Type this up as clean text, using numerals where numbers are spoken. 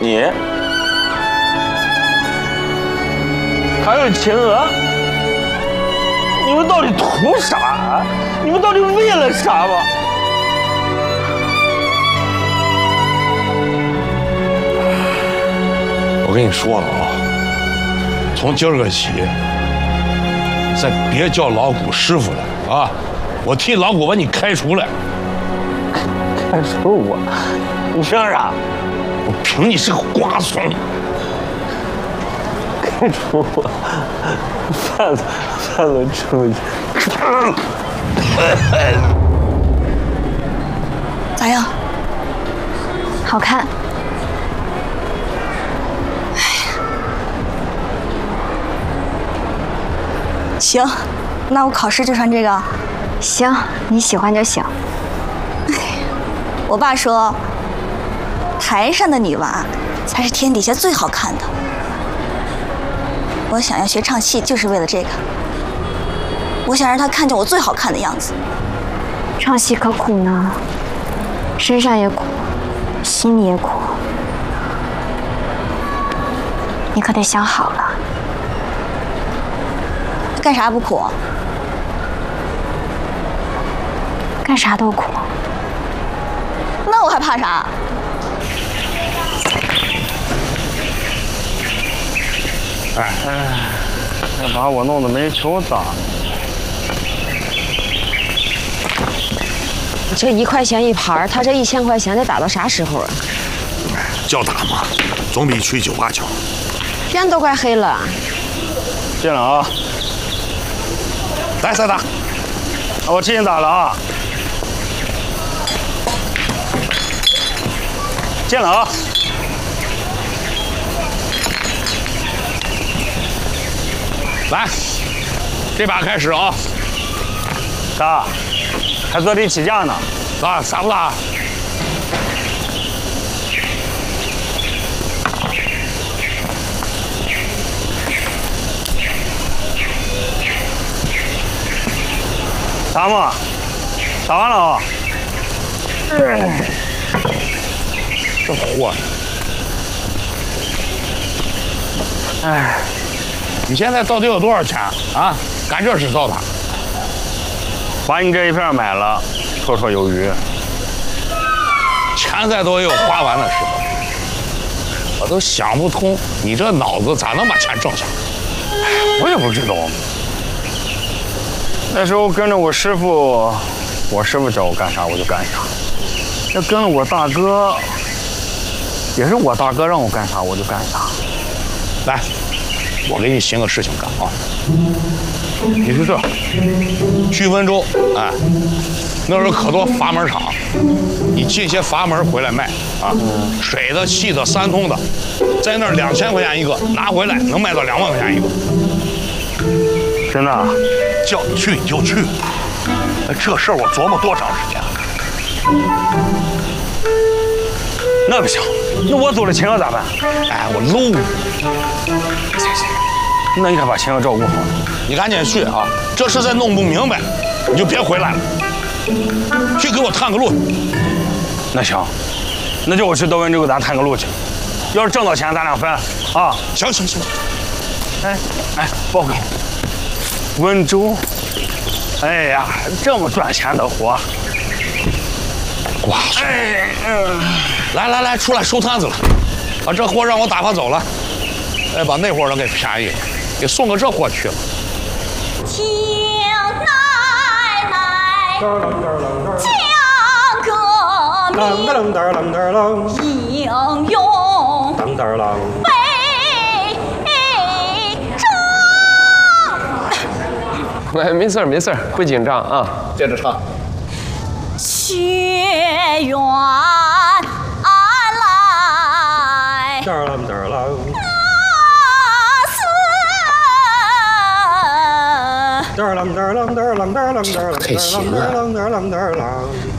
你还有秦娥，你们到底图啥？你们到底为了啥吧？ 我跟你说了啊，从今儿个起，再别叫老谷师傅了啊！我替老谷把你开除了。 开除我？你凭啥？ 我凭你是个瓜怂。 开除我，饭都吃不起。 咋样？ 好看。 行，那我考试就穿这个。 行，你喜欢就行。 我爸说，台上的女娃才是天底下最好看的。我想要学唱戏，就是为了这个。我想让他看见我最好看的样子。 唱戏可苦呢，身上也苦，心里也苦。你可得想好了。 干啥不苦？ 干啥都苦。 那我还怕啥？ 这把我弄得没球打。 这1块钱一盘，他这1000块钱得打到啥时候啊？ 叫打嘛，总比去酒吧强。 天都快黑了。 进了啊！ 来，再打。 我进打了啊！进了啊！ 来，这把开始啊！ 打，还坐地起价呢。 打不打？ 打嘛，打完了啊！ 这货， 哎， 你现在到底有多少钱啊？干这事找他？ 把你这一片买了，绰绰有余。 钱再多也有花完的时候。我都想不通，你这脑子咋能把钱挣下来？ 我也不知道。那时候跟着我师傅，我师傅叫我干啥我就干啥。要跟了我大哥，也是我大哥让我干啥我就干啥。 来，我给你寻个事情干啊！你是这，去温州，哎，那时候可多阀门厂，你进些阀门回来卖啊，水的、气的、三通的，在那儿2000块钱一个，拿回来能卖到2万块钱一个。 真的？ 叫你去你就去，这事儿我琢磨多长时间了。 那不行，那我走了秦娥咋办？ 哎，我搂。 那你可把秦娥照顾好。 你赶紧去啊！这事再弄不明白，你就别回来了。去给我探个路。 那行，那就我去到温州给咱探个路去。要是挣到钱，咱俩分啊！ 行。 哎，报告。温州，哎呀，这么赚钱的活。 瓜怂！来，出来收摊子了。把这货让我打发走了。哎，把那货都给便宜了，给送个这货去了。 听奶奶讲歌名，英勇喂，没事，不紧张啊，接着唱。 屈原来， 太行了。